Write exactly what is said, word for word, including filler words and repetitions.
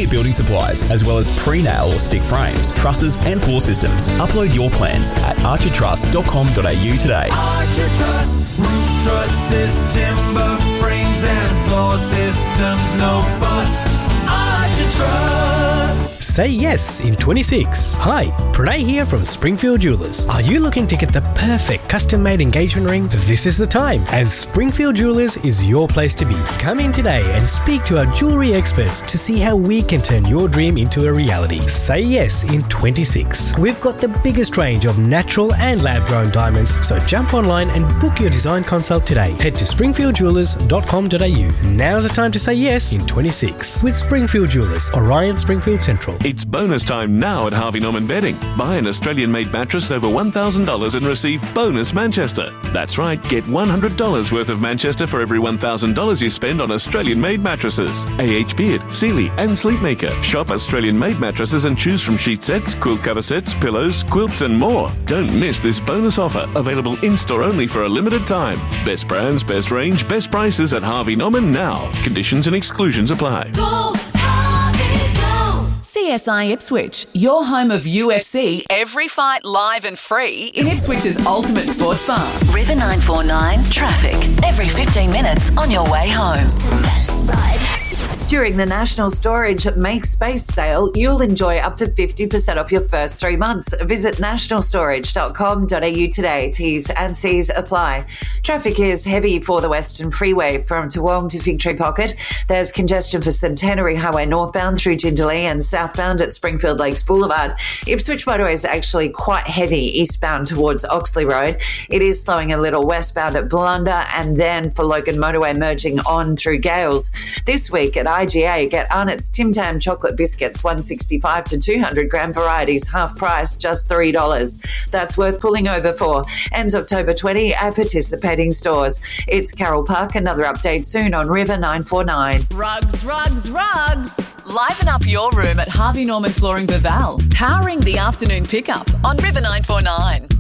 building supplies, as well as pre-nail or stick frames, trusses and floor systems. Upload your plans at archer truss dot com dot a u today. Archer Truss, roof trusses, timber frames and floor systems, no fuss. Archer Truss. Say yes in twenty-six. Hi, Pranay here from Springfield Jewelers. Are you looking to get the perfect custom-made engagement ring? This is the time, and Springfield Jewelers is your place to be. Come in today and speak to our jewellery experts to see how we can turn your dream into a reality. Say yes in twenty-six. We've got the biggest range of natural and lab-grown diamonds, so jump online and book your design consult today. Head to springfield jewelers dot com dot a u. Now's the time to say yes in twenty-six with Springfield Jewelers, Orion Springfield Central. It's bonus time now at Harvey Norman Bedding. Buy an Australian-made mattress over one thousand dollars and receive bonus Manchester. That's right, get one hundred dollars worth of Manchester for every one thousand dollars you spend on Australian-made mattresses. A H Beard, Sealy and Sleepmaker. Shop Australian-made mattresses and choose from sheet sets, quilt cover sets, pillows, quilts and more. Don't miss this bonus offer, available in-store only for a limited time. Best brands, best range, best prices at Harvey Norman now. Conditions and exclusions apply. Go, Harvey, go! C S I Ipswich, your home of U F C, every fight live and free in Ipswich's ultimate sports bar. River nine four nine, traffic, every fifteen minutes on your way home. During the National Storage Make Space sale, you'll enjoy up to fifty percent off your first three months. Visit national storage dot com dot a u today. T's and C's apply. Traffic is heavy for the Western Freeway from Toowong to Fig Tree Pocket. There's congestion for Centenary Highway northbound through Jindalee and southbound at Springfield Lakes Boulevard. Ipswich motorway is actually quite heavy eastbound towards Oxley Road. It is slowing a little westbound at Blunder and then for Logan Motorway merging on through Gales. This week at I G A, get Arnott's Tim Tam chocolate biscuits, one sixty-five to two hundred gram varieties, half price, just three dollars. That's worth pulling over for. Ends October twentieth at participating stores. It's Carol Park. Another update soon on River nine four nine. Rugs, rugs, rugs. Liven up your room at Harvey Norman Flooring Baval. Powering the afternoon pickup on River nine four nine.